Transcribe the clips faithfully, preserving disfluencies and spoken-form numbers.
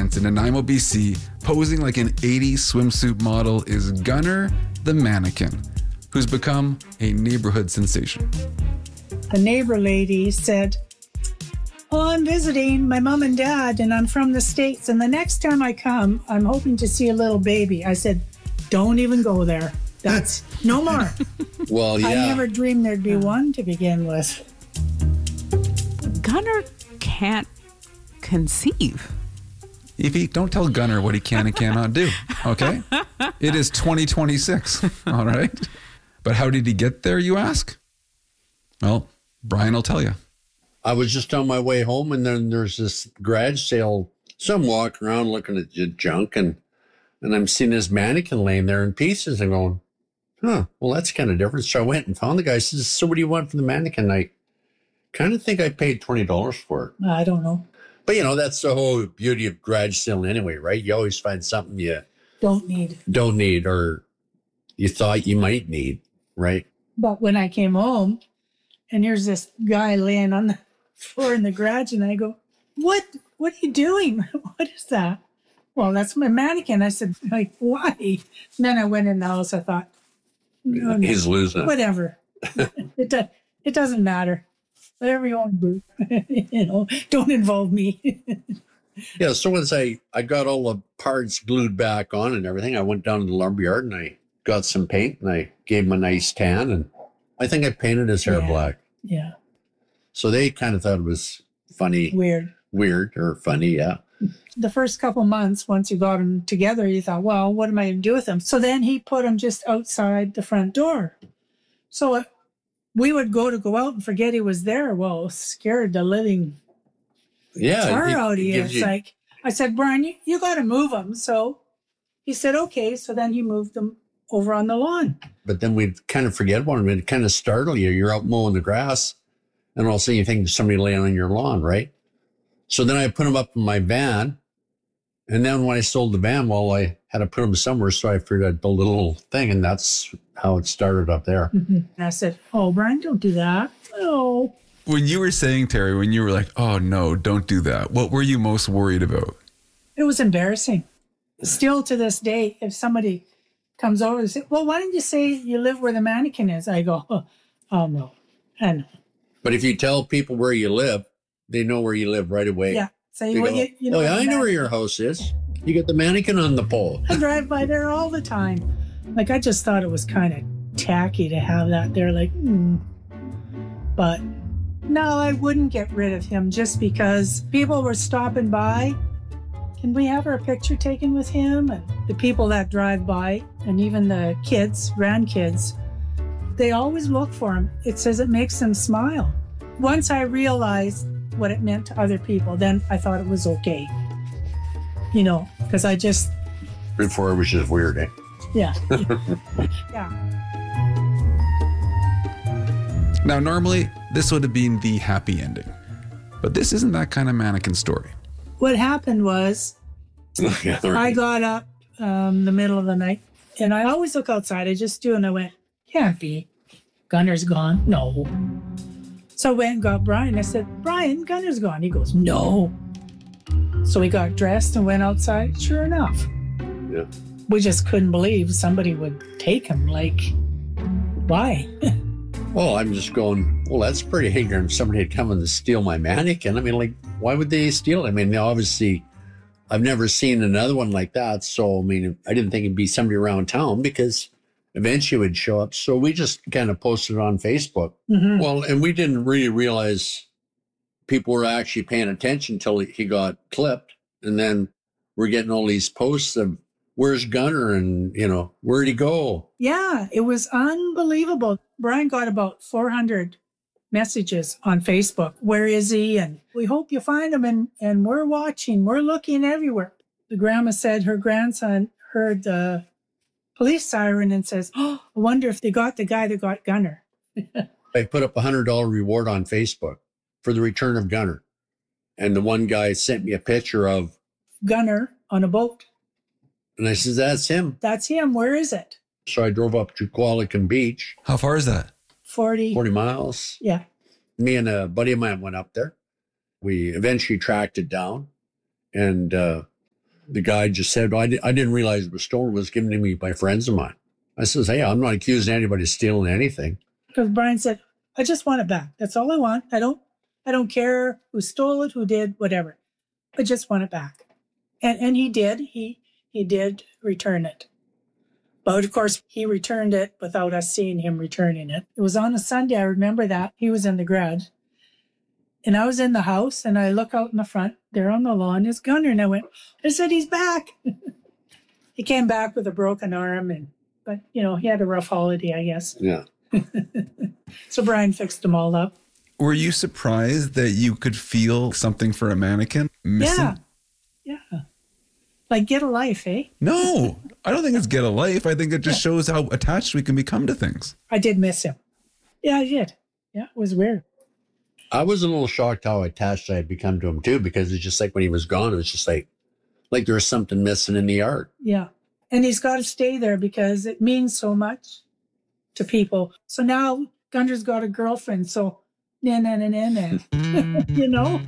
France in Nanaimo, B C, posing like an eighties swimsuit model is Gunner the Mannequin, who's become a neighborhood sensation. The neighbor lady said, "Oh, I'm visiting my mom and dad, and I'm from the States. And the next time I come, I'm hoping to see a little baby." I said, "Don't even go there. That's no more." Well, yeah. I never dreamed there'd be one to begin with. Gunner can't conceive. Evie, don't tell Gunner what he can and cannot do, okay? It is twenty twenty-six, all right? But how did he get there, you ask? Well, Brian will tell you. I was just on my way home, and then there's this garage sale. So I'm walking around looking at the junk, and, and I'm seeing this mannequin laying there in pieces. I'm going, huh, well, that's kind of different. So I went and found the guy. I says, "So what do you want for the mannequin?" I kind of think I paid twenty dollars for it. I don't know. But, you know, that's the whole beauty of garage selling anyway, right? You always find something you Don't need. don't need or you thought you might need, right? But when I came home, and here's this guy laying on the floor in the garage, and I go, what, what are you doing? What is that? "Well, that's my mannequin." I said, like, "Why?" And then I went in the house. I thought, no, no, He's losing it. whatever. it, do, it doesn't matter. Whatever you want to do. You know, don't involve me. Yeah, so once I, I got all the parts glued back on and everything, I went down to the lumberyard and I got some paint and I gave him a nice tan, and I think I painted his hair Yeah. black. Yeah, So they kind of thought it was funny, weird. weird or funny, yeah. The first couple months, once you got them together, you thought, well, what am I going to do with them? So then he put them just outside the front door. So uh, we would go to go out and forget he was there. Well, scared the living Yeah. tar it- out of it you. gives It's you- like, I said, "Brian, you, you got to move them." So he said, okay. So then he moved them over on the lawn. But then we'd kind of forget about him. It'd kind of startle you. You're out mowing the grass and all of a sudden you think there's somebody laying on your lawn, right? So then I put him up in my van. And then when I sold the van, well, I had to put him somewhere. So I figured I'd build a little thing. And that's how it started up there. And I said, "Oh, Brian, don't do that." Oh, When you were saying, Terry, when you were like, "Oh, no, don't do that," what were you most worried about? it was embarrassing. Still to this day, if somebody comes over and says, "Well, why didn't you say you live where the mannequin is?" I go, "Oh, oh no. I know." But if you tell people where you live, they know where you live right away. Yeah. Say, They well, go, you, you know, "Oh, yeah, I the know where man- your house is. You got the mannequin on the pole." I drive by there all the time. Like, I just thought it was kind of tacky to have that there. Like, hmm. But no, I wouldn't get rid of him just because people were stopping by. Can we have our picture taken with him? And the people that drive by, and even the kids, grandkids, they always look for him. It says it makes them smile. Once I realized what it meant to other people, then I thought it was okay. You know, because I just, Before it was just weird, eh? yeah. Yeah. Now, normally, this would have been the happy ending. But this isn't that kind of mannequin story. What happened was, I got up um, the middle of the night, and I always look outside. I just do, and I went, "Can't be. Gunner's gone." No. So I went and got Brian. I said, "Brian, Gunner's gone." He goes, "No." So we got dressed and went outside. Sure enough. Yeah. We just couldn't believe somebody would take him. Like, why? Well, I'm just going, well, that's pretty ignorant. If somebody had come and steal my mannequin. I mean, like, why would they steal it? I mean, obviously, I've never seen another one like that. So, I mean, I didn't think it'd be somebody around town because eventually it would show up. So we just kind of posted it on Facebook. Mhm. Well, and we didn't really realize people were actually paying attention until he got clipped. And then we're getting all these posts of, "Where's Gunner?" And, you know, "Where'd he go?" Yeah, it was unbelievable. Brian got about four hundred messages on Facebook. "Where is he?" And, "We hope you find him. And, and we're watching. We're looking everywhere." The grandma said her grandson heard the police siren and says, "Oh, I wonder if they got the guy that got Gunner." I put up a one hundred dollars reward on Facebook for the return of Gunner. And the one guy sent me a picture of, Gunner on a boat. and I said, "That's him." That's him. Where is it? So I drove up to Qualicum Beach, How far is that? forty. forty miles. Yeah. Me and a buddy of mine went up there. We eventually tracked it down. And uh, the guy just said, I, di- I didn't realize it was stolen. It was given to me by friends of mine. I says, hey, I'm not accusing anybody of stealing anything. Because Brian said, I just want it back. That's all I want. I don't I don't care who stole it, who did, whatever. I just want it back. And and he did. He he did return it. But of course, he returned it without us seeing him returning it. It was on a Sunday. I remember that. He was in the garage. And I was in the house, and I look out in the front. There on the lawn is Gunner. And I went, I said, he's back. He came back with a broken arm. and But, you know, he had a rough holiday, I guess. Yeah. So Brian fixed them all up. Were you surprised that you could feel something for a mannequin missing? Yeah. Yeah. Like, get a life, eh? No, I don't think it's get a life. I think it just shows how attached we can become to things. I did miss him. Yeah, I did. Yeah, it was weird. I was a little shocked how attached I had become to him too, because it's just like when he was gone, it was just like, like there was something missing in the yard. Yeah. And he's got to stay there because it means so much to people. So now Gunner's got a girlfriend. So, na na na na na. You know?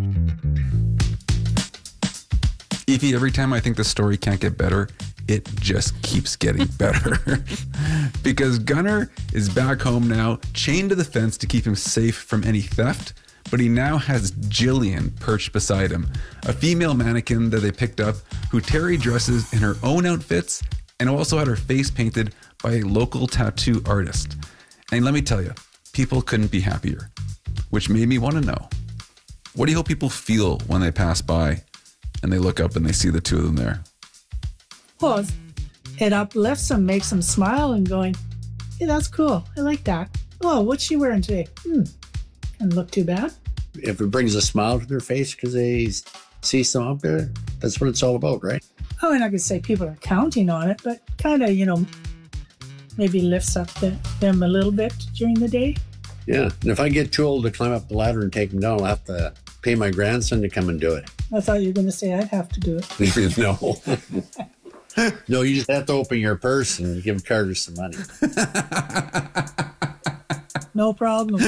Evie, every time I think the story can't get better, it just keeps getting better. Because Gunner is back home now, chained to the fence to keep him safe from any theft. But he now has Jillian perched beside him, a female mannequin that they picked up who Terry dresses in her own outfits and also had her face painted by a local tattoo artist. And let me tell you, people couldn't be happier, which made me want to know, what do you hope people feel when they pass by and they look up and they see the two of them there? Well, it uplifts them, makes them smile and going, hey, that's cool. I like that. Oh, what's she wearing today? Hmm. Doesn't look too bad. If it brings a smile to their face because they see some up there, that's what it's all about, right? Oh, and I could say people are counting on it, but kind of, you know, maybe lifts up the, them a little bit during the day. Yeah. And if I get too old to climb up the ladder and take them down, I'll have to pay my grandson to come and do it. I thought you were going to say I'd have to do it. No. No, you just have to open your purse and give Carter some money. No problem.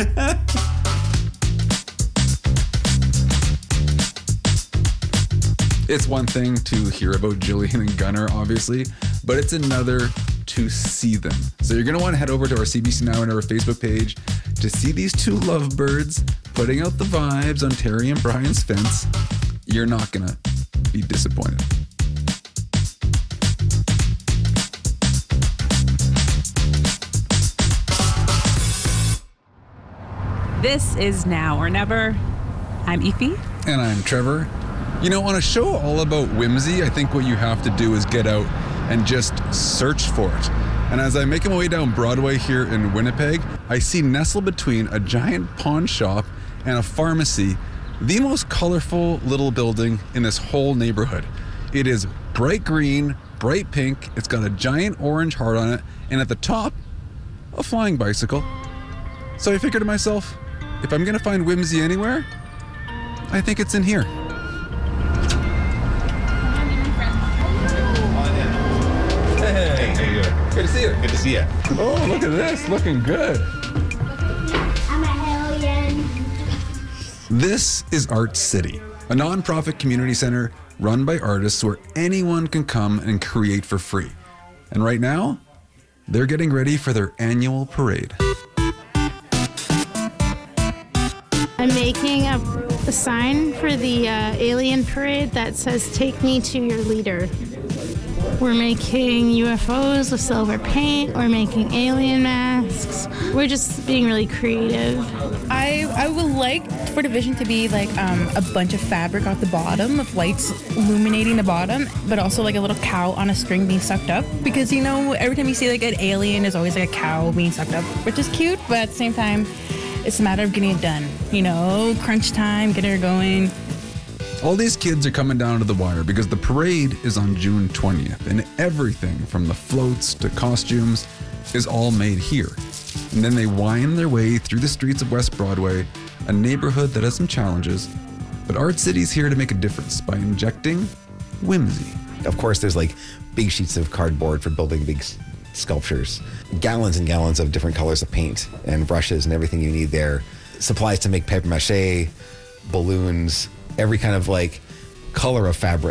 It's one thing to hear about Jillian and Gunner, obviously, but it's another to see them. So you're going to want to head over to our C B C Now and our Facebook page to see these two lovebirds putting out the vibes on Terry and Brian's fence. You're not going to be disappointed. This is Now or Never. I'm Efi. And I'm Trevor. You know, on a show all about whimsy, I think what you have to do is get out and just search for it. And as I make my way down Broadway here in Winnipeg, I see nestled between a giant pawn shop and a pharmacy, the most colorful little building in this whole neighborhood. It is bright green, bright pink, it's got a giant orange heart on it, and at the top, a flying bicycle. So I figured to myself, if I'm gonna find whimsy anywhere, I think it's in here. Hey, how you doing? Good to see you. Good to see you. Oh, look at this, looking good. I'm a alien. This is Art City, a nonprofit community center run by artists where anyone can come and create for free. And right now, they're getting ready for their annual parade. I'm making a, a sign for the uh, alien parade that says, "Take me to your leader." We're making U F Os with silver paint. We're making alien masks. We're just being really creative. I I would like for the vision to be like um, a bunch of fabric at the bottom of lights illuminating the bottom, but also like a little cow on a string being sucked up. Because, you know, every time you see like an alien, there's always like a cow being sucked up, which is cute, but at the same time, it's a matter of getting it done. You know, crunch time, getting it going. All these kids are coming down to the wire because the parade is on June twentieth, and everything from the floats to costumes is all made here. And then they wind their way through the streets of West Broadway, a neighborhood that has some challenges, but Art City's here to make a difference by injecting whimsy. Of course, there's like big sheets of cardboard for building big s- sculptures, gallons and gallons of different colors of paint and brushes and everything you need there, supplies to make paper mache, balloons, every kind of like color of fabric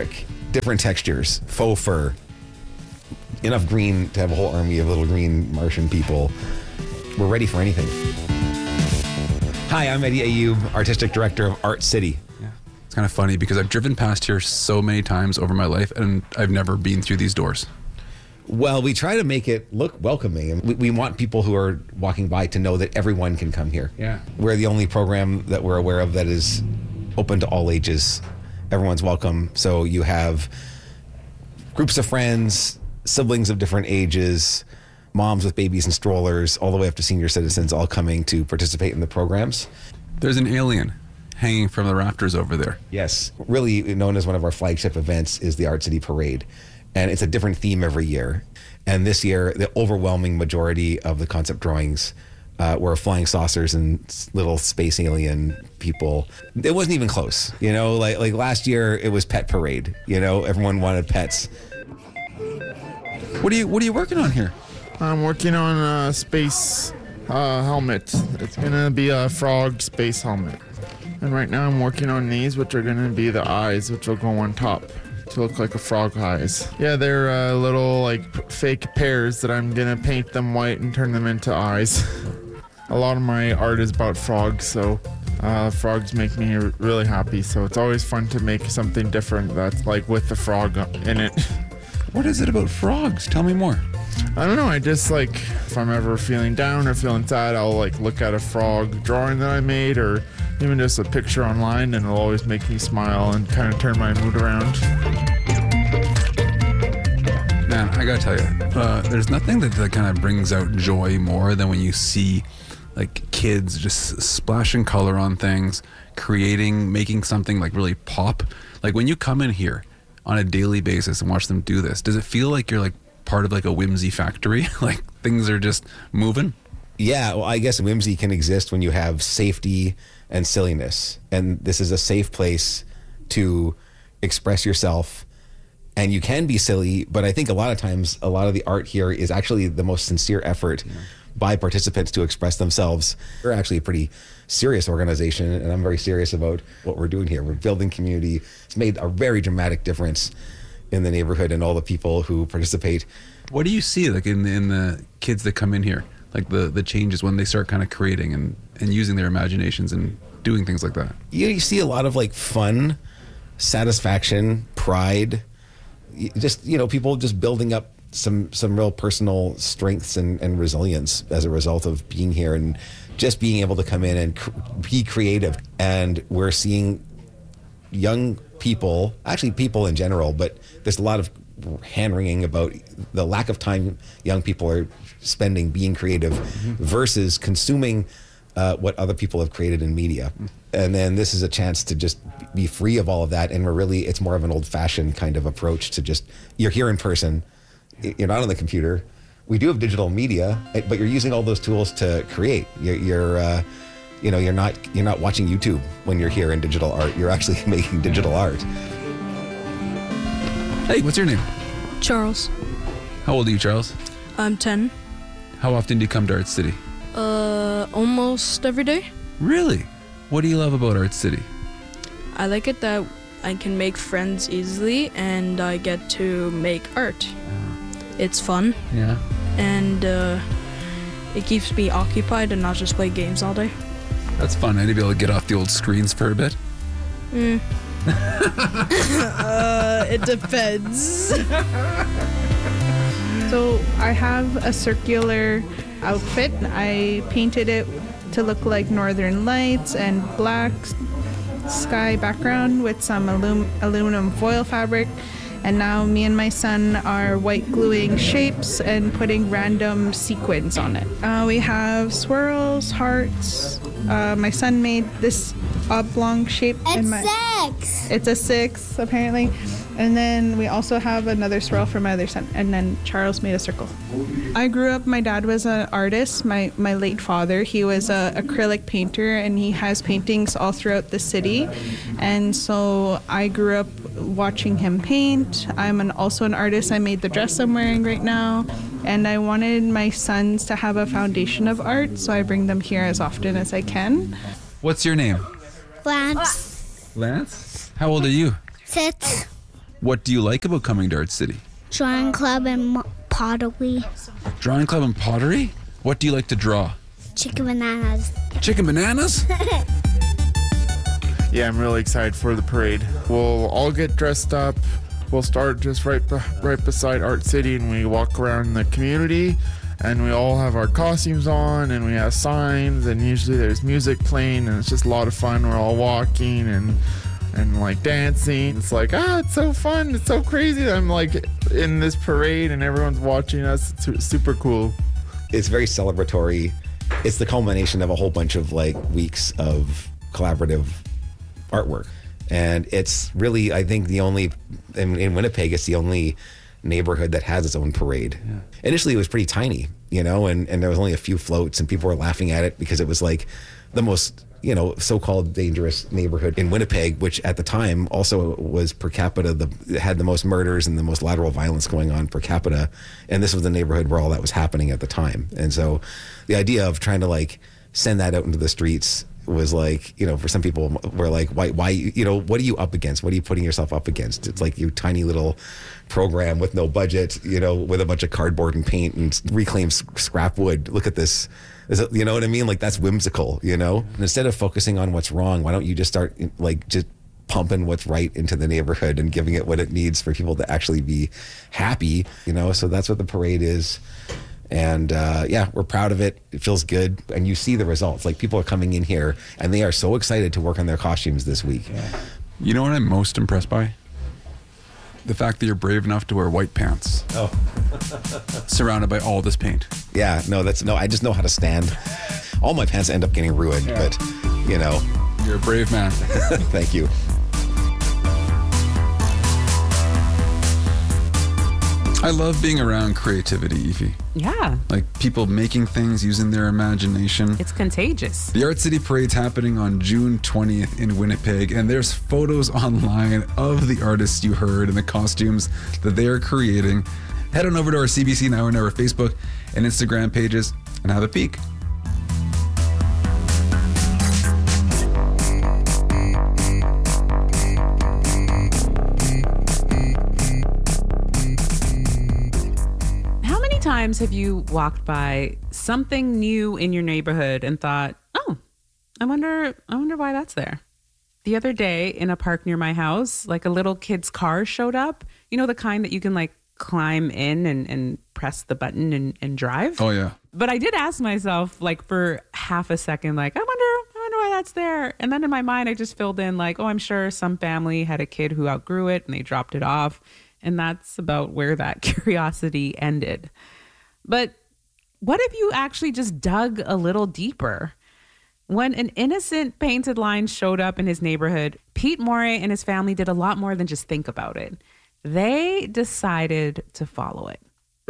different textures, faux fur, enough green to have a whole army of little green Martian people. We're ready for anything. Hi, I'm Eddie Ayoub, Artistic Director of Art City. Yeah. It's kind of funny because I've driven past here so many times over my life and I've never been through these doors. Well, we try to make it look welcoming, and we, we want people who are walking by to know that everyone can come here. Yeah. We're the only program that we're aware of that is open to all ages. Everyone's welcome. So you have groups of friends, siblings of different ages, moms with babies and strollers, all the way up to senior citizens, all coming to participate in the programs. There's an alien hanging from the rafters over there. Yes. Really known as one of our flagship events is the Art City Parade. And it's a different theme every year. And this year, the overwhelming majority of the concept drawings uh, were flying saucers and little space alien people. It wasn't even close. You know, like like last year, it was Pet Parade. You know, everyone wanted pets. What are you What are you working on here? I'm working on a space uh, helmet. It's gonna be a frog space helmet. And right now I'm working on these, which are gonna be the eyes, which will go on top to look like a frog eyes. Yeah, they're uh, little like fake pears that I'm gonna paint them white and turn them into eyes. A lot of my art is about frogs, so uh, frogs make me really happy. So it's always fun to make something different that's like with the frog in it. What is it about frogs? Tell me more. I don't know. I just like, if I'm ever feeling down or feeling sad, I'll like look at a frog drawing that I made or even just a picture online, and it'll always make me smile and kind of turn my mood around. Man, I gotta tell you, uh, there's nothing that, that kind of brings out joy more than when you see like kids just splashing color on things, creating, making something like really pop. Like when you come in here on a daily basis and watch them do this, does it feel like you're like part of like a whimsy factory? Like things are just moving? Yeah, well, I guess whimsy can exist when you have safety and silliness. And this is a safe place to express yourself. And you can be silly, but I think a lot of times, a lot of the art here is actually the most sincere effort yeah. by participants to express themselves. We're actually a pretty serious organization, and I'm very serious about what we're doing here. We're building community. It's made a very dramatic difference in the neighborhood and all the people who participate. What do you see like in the, in the kids that come in here? Like the, the changes when they start kind of creating and, and using their imaginations and doing things like that? You, you see a lot of like fun, satisfaction, pride, just, you know, people just building up some some real personal strengths and, and resilience as a result of being here and just being able to come in and cr- be creative. And we're seeing young people, actually people in general, but there's a lot of hand-wringing about the lack of time young people are spending being creative mm-hmm. versus consuming uh, what other people have created in media. Mm-hmm. And then this is a chance to just be free of all of that. And we're really, it's more of an old-fashioned kind of approach to just, you're here in person, you're not on the computer. We do have digital media, but you're using all those tools to create. You're, you're uh, you know, you're not you're not watching YouTube when you're here in digital art. You're actually making digital art. Hey, what's your name? Charles. How old are you, Charles? I'm ten. How often do you come to Art City? Uh, almost every day. Really? What do you love about Art City? I like it that I can make friends easily and I get to make art. It's fun. Yeah. And uh, it keeps me occupied and not just play games all day. That's fun. I'd be able to get off the old screens for a bit. Mm. uh, it depends. So I have a circular outfit. I painted it to look like Northern Lights and black sky background with some alum- aluminum foil fabric. And now me and my son are white gluing shapes and putting random sequins on it. Uh, we have swirls, hearts. Uh, my son made this oblong shape. It's in my, six. It's a six, apparently. And then we also have another swirl for my other son. And then Charles made a circle. I grew up, my dad was an artist, my, my late father. He was an acrylic painter, and he has paintings all throughout the city. And so I grew up watching him paint. I'm an, also an artist. I made the dress I'm wearing right now. And I wanted my sons to have a foundation of art, so I bring them here as often as I can. What's your name? Lance. Lance? How old are you? Six. What do you like about coming to Art City? Drawing club and mo- pottery. Drawing club and pottery? What do you like to draw? Chicken bananas. Chicken bananas? Yeah, I'm really excited for the parade. We'll all get dressed up. We'll start just right be- right beside Art City, and we walk around the community, and we all have our costumes on, and we have signs, and usually there's music playing, and it's just a lot of fun. We're all walking and and like dancing. It's like, ah, it's so fun. It's so crazy. I'm like in this parade, and everyone's watching us. It's su- super cool. It's very celebratory. It's the culmination of a whole bunch of like weeks of collaborative artwork. And it's really, I think, the only, in, in Winnipeg, it's the only neighborhood that has its own parade. Yeah. Initially, it was pretty tiny, you know, and, and there was only a few floats, and people were laughing at it because it was like the most, you know, so-called dangerous neighborhood in Winnipeg, which at the time also was per capita, the had the most murders and the most lateral violence going on per capita. And this was the neighborhood where all that was happening at the time. And so the idea of trying to like send that out into the streets was like, you know, for some people were like, why, why, you know, what are you up against? What are you putting yourself up against? It's like your tiny little program with no budget, you know, with a bunch of cardboard and paint and reclaimed scrap wood. Look at this. Is it, you know what I mean? Like, that's whimsical, you know? And instead of focusing on what's wrong, why don't you just start like just pumping what's right into the neighborhood and giving it what it needs for people to actually be happy, you know? So that's what the parade is. And uh, yeah, we're proud of it. It feels good. And you see the results. Like, people are coming in here and they are so excited to work on their costumes this week. Yeah. You know what I'm most impressed by? The fact that you're brave enough to wear white pants. Oh. Surrounded by all this paint. Yeah, no, that's no, I just know how to stand. All my pants end up getting ruined, yeah. But, you know. You're a brave man. Thank you. I love being around creativity, Aoife. Yeah. Like people making things, using their imagination. It's contagious. The Art City Parade's happening on June twentieth in Winnipeg, and there's photos online of the artists you heard and the costumes that they are creating. Head on over to our C B C Now or Never Facebook and Instagram pages and have a peek. Times have you walked by something new in your neighborhood and thought, oh, I wonder, I wonder why that's there? The other day in a park near my house, like a little kid's car showed up. You know, the kind that you can like climb in and, and press the button and, and drive. Oh, yeah. But I did ask myself like for half a second, like, I wonder, I wonder why that's there. And then in my mind, I just filled in like, oh, I'm sure some family had a kid who outgrew it and they dropped it off. And that's about where that curiosity ended. But what if you actually just dug a little deeper? When an innocent painted line showed up in his neighborhood, Pete Morey and his family did a lot more than just think about it. They decided to follow it.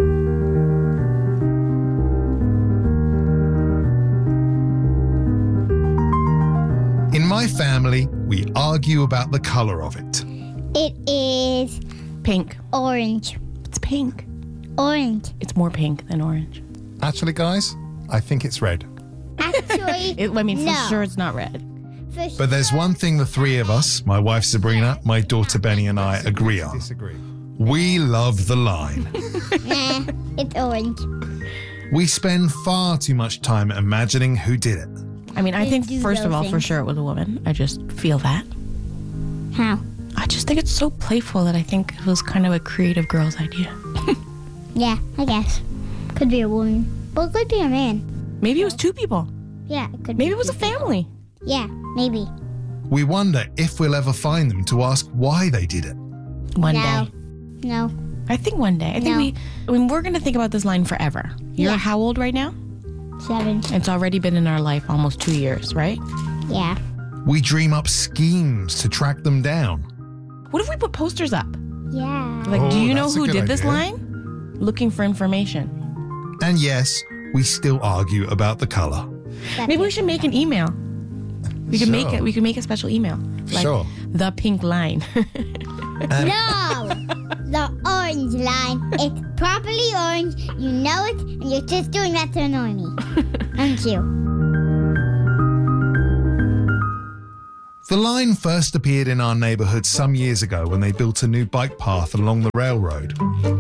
In my family, we argue about the color of it. It is pink. Orange. It's pink. Orange. It's more pink than orange. Actually, guys, I think it's red. Actually, it, I mean, for no. sure it's not red. For but there's one thing the three of us, my wife Sabrina, my daughter Benny, and I agree on. Disagree. We love the line. Nah, it's orange. We spend far too much time imagining who did it. I mean, I think, first of all, for sure it was a woman. I just feel that. How? I just think it's so playful that I think it was kind of a creative girl's idea. Yeah, I guess. Could be a woman, but it could be a man. Maybe it was two people. Yeah, it could Maybe be it was a family. Yeah, maybe. We wonder if we'll ever find them to ask why they did it. One no. day. No. I think one day. I think no. we, I mean, we're going to think about this line forever. You're yeah. how old right now? Seven. It's already been in our life almost two years, right? Yeah. We dream up schemes to track them down. What if we put posters up? Yeah. Like, oh, do you know who did idea. this line? Looking for information. And yes, we still argue about the color. Maybe we should make an email. We could sure. make it. We could make a special email. Like sure. The pink line. No, the orange line. It's properly orange. You know it, and you're just doing that to annoy me. Thank you. The line first appeared in our neighbourhood some years ago when they built a new bike path along the railroad.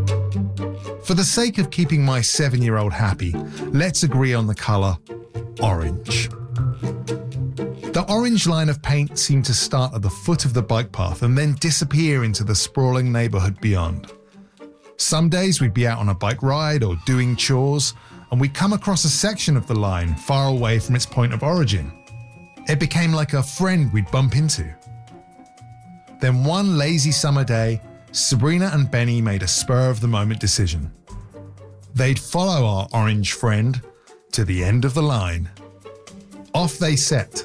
For the sake of keeping my seven-year-old happy, let's agree on the colour orange. The orange line of paint seemed to start at the foot of the bike path and then disappear into the sprawling neighbourhood beyond. Some days we'd be out on a bike ride or doing chores, and we'd come across a section of the line far away from its point of origin. It became like a friend we'd bump into. Then one lazy summer day, Sabrina and Benny made a spur-of-the-moment decision. They'd follow our orange friend to the end of the line. Off they set.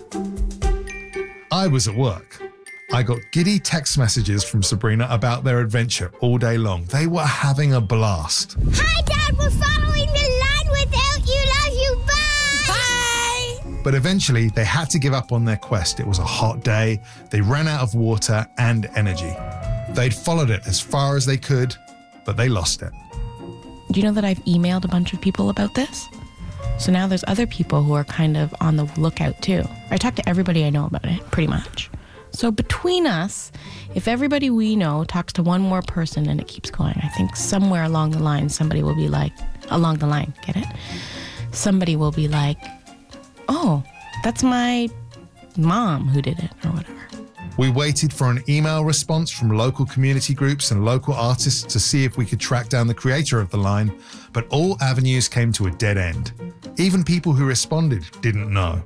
I was at work. I got giddy text messages from Sabrina about their adventure all day long. They were having a blast. Hi, Dad, we're following the line without you. Love you. Bye. Bye. But eventually, they had to give up on their quest. It was a hot day. They ran out of water and energy. They'd followed it as far as they could, but they lost it. Do you know that I've emailed a bunch of people about this? So now there's other people who are kind of on the lookout too. I talk to everybody I know about it, pretty much. So between us, if everybody we know talks to one more person and it keeps going, I think somewhere along the line, somebody will be like, along the line, get it? Somebody will be like, oh, that's my mom who did it, or whatever. We waited for an email response from local community groups and local artists to see if we could track down the creator of the line, but all avenues came to a dead end. Even people who responded didn't know.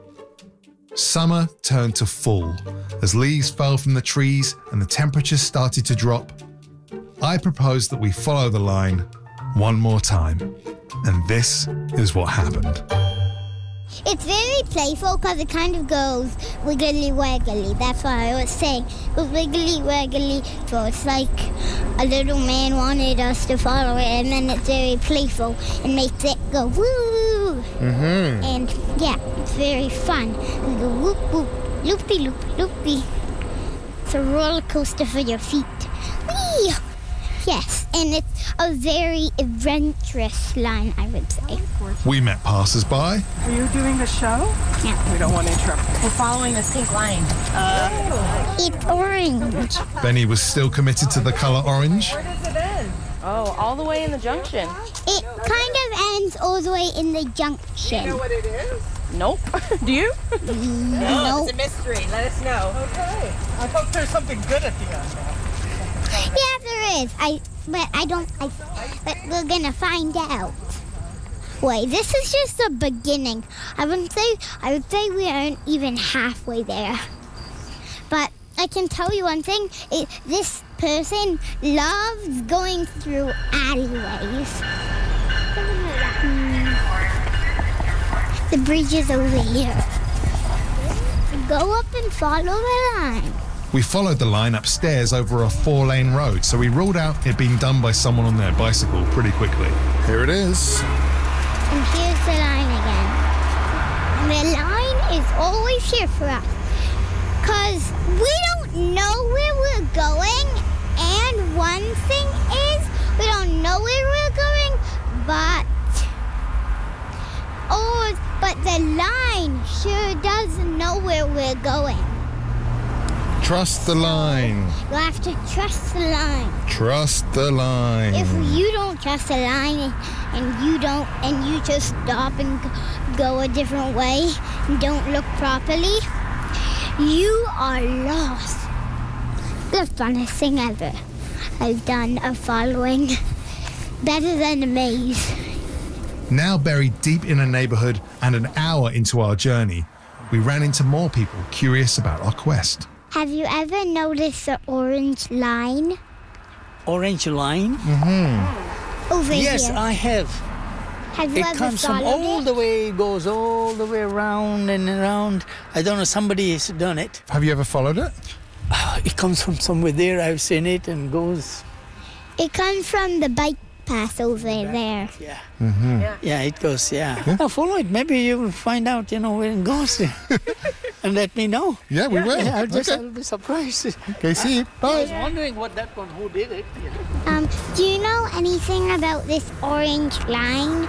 Summer turned to fall as leaves fell from the trees and the temperatures started to drop. I proposed that we follow the line one more time, and this is what happened. It's very playful because it kind of goes wiggly waggly. That's what I was saying. It goes wiggly waggly. So it's like a little man wanted us to follow it, and then it's very playful and makes it go woo. Mm-hmm. And yeah, it's very fun. We go whoop whoop, loopy loop loopy. It's a roller coaster for your feet. Whee! Yes, and it's a very adventurous line, I would say. We met passers-by. Are you doing a show? Yeah. We don't want to interrupt. We're following this pink line. Oh. It's orange. Benny was still committed to the colour orange. Where does it end? Oh, all the way in the junction. It kind of ends all the way in the junction. Do you know what it is? Nope. Do you? No, no, it's a mystery. Let us know. Okay. I hope there's something good at the end. Yeah, there is. I, but I don't. I, but we're gonna find out. Wait, this is just the beginning. I wouldn't say. I would say we aren't even halfway there. But I can tell you one thing. It, this person loves going through alleyways. Hmm. The bridge is over here. Go up and follow the line. We followed the line upstairs over a four-lane road, so we ruled out it being done by someone on their bicycle pretty quickly. Here it is. And here's the line again. And the line is always here for us. Because we don't know where we're going. And one thing is, we don't know where we're going, but... Oh, but the line sure does know where we're going. Trust the line. You have to trust the line. Trust the line. If you don't trust the line and you don't, and you just stop and go a different way and don't look properly, you are lost. The funnest thing ever I've done of following. Better than a maze. Now buried deep in a neighbourhood and an hour into our journey, we ran into more people curious about our quest. Have you ever noticed the orange line? Orange line? Mm-hmm. Over yes, here. I have. Have you it ever comes from followed all it? the way, goes all the way around and around. I don't know, somebody has done it. Have you ever followed it? Oh, it comes from somewhere there. I've seen it and goes. It comes from the bike path over there. Yeah. Mm-hmm. yeah. Yeah, it goes, yeah. yeah. Now follow it. Maybe you will find out, you know, where it goes. And let me know. Yeah, we yeah, will. Yeah, I'll, just, okay. I'll be surprised. Okay, see you. Bye. I was wondering what that one, who did it. You know? Um, do you know anything about this orange line?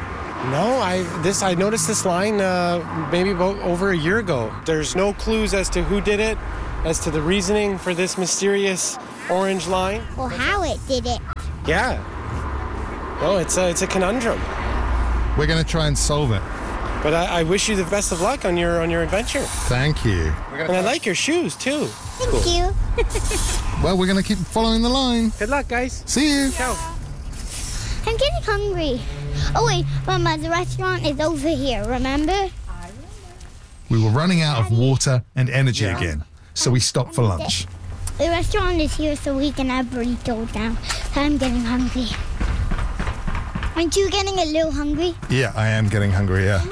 No, I this I noticed this line uh, maybe about over a year ago. There's no clues as to who did it, as to the reasoning for this mysterious orange line. Or how it did it. Yeah. No, it's a, it's a conundrum. We're going to try and solve it. But I, I wish you the best of luck on your on your adventure. Thank you. And I like your shoes too. Thank cool. you. Well, we're going to keep following the line. Good luck, guys. See you. Ciao. I'm getting hungry. Oh wait, Mama, the restaurant is over here, remember? We were running out of water and energy Yeah. again, so we stopped for lunch. The restaurant is here so we can have burritos now. I'm getting hungry. Aren't you getting a little hungry? Yeah, I am getting hungry, yeah.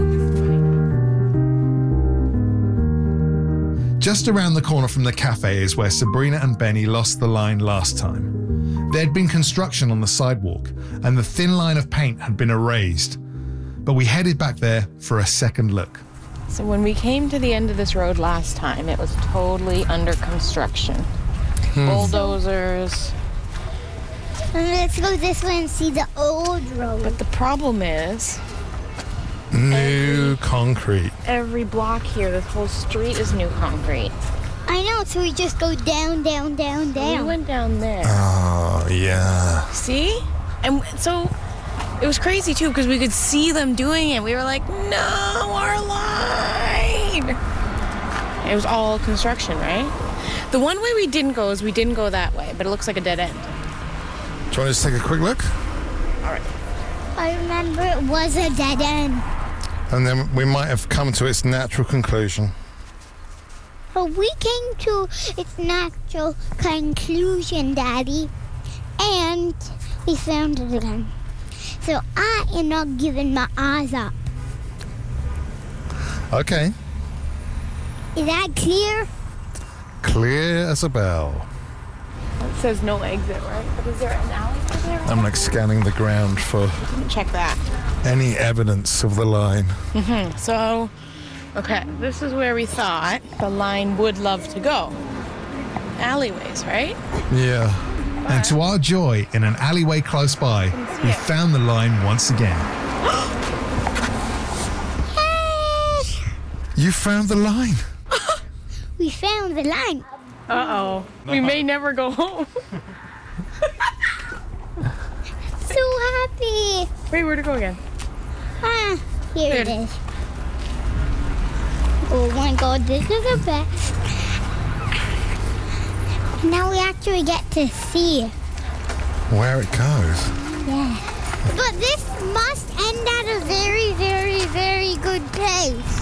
Just around the corner from the cafe is where Sabrina and Benny lost the line last time. There'd been construction on the sidewalk, and the thin line of paint had been erased. But we headed back there for a second look. So when we came to the end of this road last time, it was totally under construction. Hmm. Bulldozers. And let's go this way and see the old road. But the problem is, New concrete. every block here, this whole street is new concrete. I know, so we just go down, down, down, down. We went down there. Oh, yeah. See? And so it was crazy too because we could see them doing it. We were like, no, our line. It was all construction, right? The one way we didn't go is we didn't go that way, but it looks like a dead end. Do you want to just take a quick look? All right. I remember it was a dead end. And then we might have come to its natural conclusion. But we came to its natural conclusion, Daddy. And we found it again. So I am not giving my eyes up. Okay. Is that clear? Clear as a bell. It says no exit, right? But is there an alley there? I'm like scanning the ground for Check that. any evidence of the line. Mm-hmm. So, okay, this is where we thought the line would love to go. Alleyways, right? Yeah. And to our joy, in an alleyway close by, we found the line once again. You found the line. We found the line. Uh-oh. We may never go home. So happy. Wait, where'd it go again? Ah, here There it it is. Oh my God, this is the best. Now we actually get to see. Where it goes. Yeah. But this must end at a very, very, very good pace.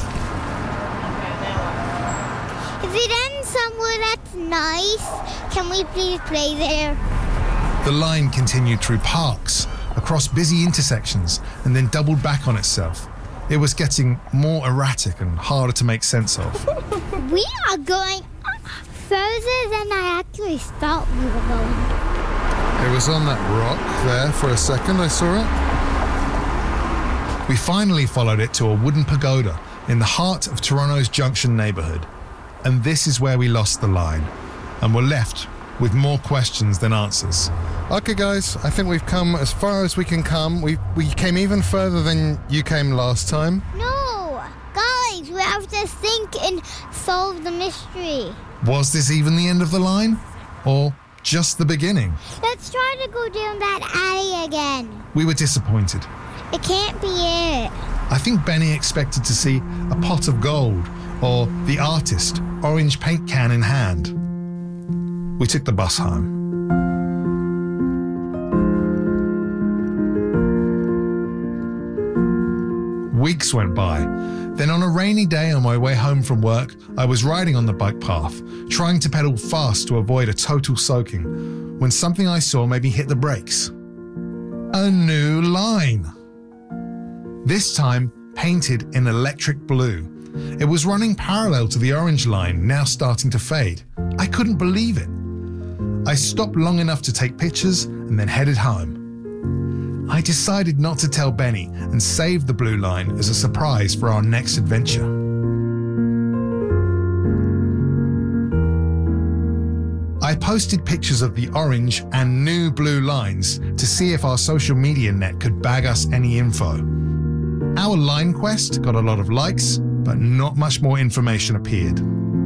If it ends somewhere that's nice, can we please play there? The line continued through parks, across busy intersections, and then doubled back on itself. It was getting more erratic and harder to make sense of. We are going further than I actually thought we were going. It was on that rock there for a second, I saw it. We finally followed it to a wooden pagoda in the heart of Toronto's Junction neighbourhood. And this is where we lost the line, and were left with more questions than answers. Okay, guys, I think we've come as far as we can come. We we came even further than you came last time. No! Guys, we have to think and solve the mystery. Was this even the end of the line? Or just the beginning? Let's try to go down that alley again. We were disappointed. It can't be it. I think Benny expected to see a pot of gold, or the artist, orange paint can in hand. We took the bus home. Weeks went by. Then on a rainy day on my way home from work, I was riding on the bike path, trying to pedal fast to avoid a total soaking, when something I saw made me hit the brakes. A new line. This time painted in electric blue. It was running parallel to the orange line, now starting to fade. I couldn't believe it. I stopped long enough to take pictures and then headed home. I decided not to tell Benny and saved the blue line as a surprise for our next adventure. I posted pictures of the orange and new blue lines to see if our social media net could bag us any info. Our line quest got a lot of likes, but not much more information appeared.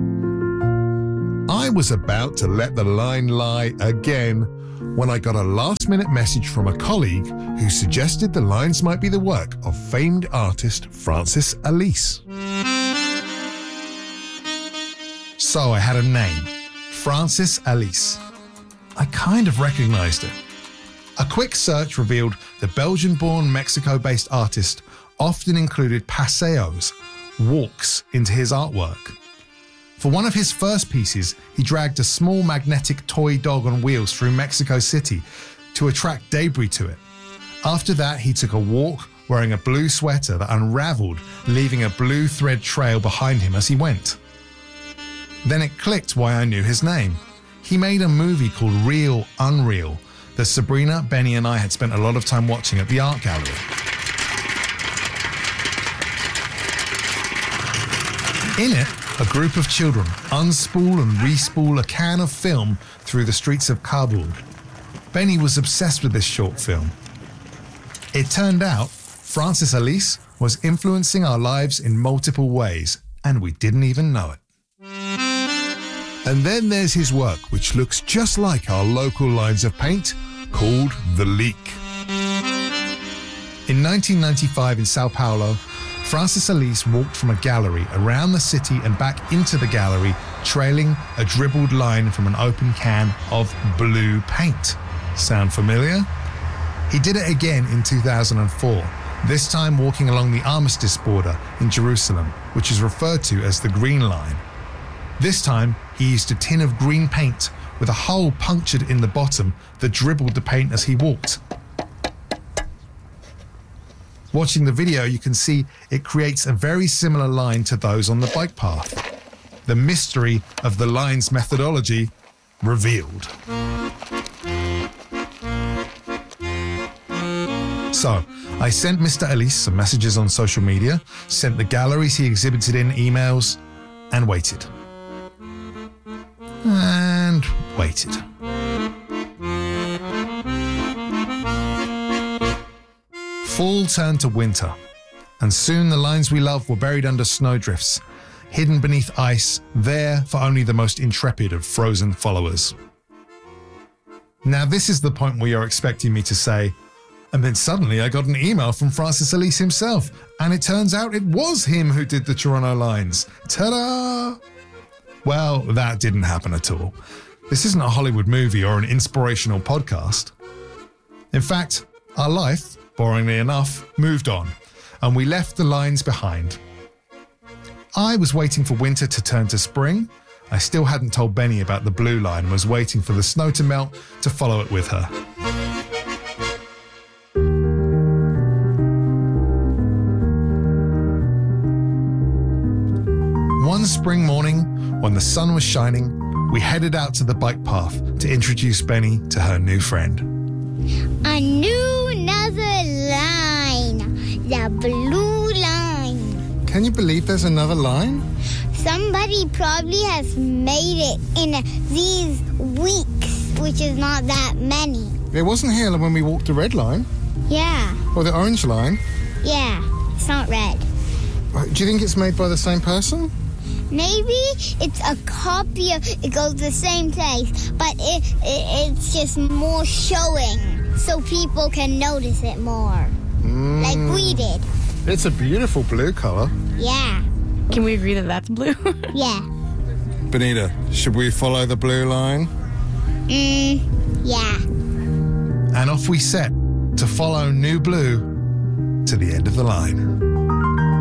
I was about to let the line lie again when I got a last-minute message from a colleague who suggested the lines might be the work of famed artist Francis Alise. So I had a name, Francis Alise. I kind of recognized it. A quick search revealed the Belgian-born Mexico-based artist often included paseos, walks, into his artwork. For one of his first pieces, he dragged a small magnetic toy dog on wheels through Mexico City to attract debris to it. After that, he took a walk wearing a blue sweater that unraveled, leaving a blue thread trail behind him as he went. Then it clicked why I knew his name. He made a movie called Real Unreal that Sabrina, Benny, and I had spent a lot of time watching at the art gallery. In it, a group of children unspool and respool a can of film through the streets of Kabul. Benny was obsessed with this short film. It turned out Francis Alise was influencing our lives in multiple ways, and we didn't even know it. And then there's his work, which looks just like our local lines of paint, called The Leak. In nineteen ninety-five in Sao Paulo, Francis Alise walked from a gallery around the city and back into the gallery, trailing a dribbled line from an open can of blue paint. Sound familiar? He did it again in two thousand four, this time walking along the Armistice border in Jerusalem, which is referred to as the Green Line. This time, he used a tin of green paint with a hole punctured in the bottom that dribbled the paint as he walked. Watching the video, you can see it creates a very similar line to those on the bike path. The mystery of the line's methodology revealed. So, I sent Mister Alise some messages on social media, sent the galleries he exhibited in emails, and waited. And waited. Fall turned to winter, and soon the lines we love were buried under snowdrifts, hidden beneath ice, there for only the most intrepid of frozen followers. Now this is the point where you're expecting me to say, and then suddenly I got an email from Francis Alise himself, and it turns out it was him who did the Toronto lines. Ta-da! Well, that didn't happen at all. This isn't a Hollywood movie or an inspirational podcast. In fact, our life, boringly enough, moved on, and we left the lines behind. I was waiting for winter to turn to spring. I still hadn't told Benny about the blue line and was waiting for the snow to melt to follow it with her. One spring morning, when the sun was shining, we headed out to the bike path to introduce Benny to her new friend. A new another line, the blue line. Can you believe there's another line? Somebody probably has made it in these weeks, which is not that many. It wasn't here when we walked the red line. Yeah. Or the orange line. Yeah, it's not red. Do you think it's made by the same person? Maybe it's a copy of it goes the same place, but it, it it's just more showing so people can notice it more. Mm. Like we did. It's a beautiful blue color. Yeah. Can we agree that that's blue? Yeah. Benita, should we follow the blue line? Mm, yeah. And off we set to follow New Blue to the end of the line.